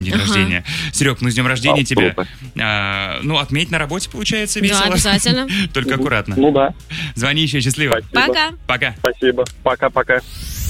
день рождения. Серег, ну с днем рождения тебе. Круто. Отметь на работе, получается, весело. Да, обязательно. Только аккуратно. Ну да. Звони еще, счастливо. Спасибо. Пока. Пока. Спасибо. Пока-пока.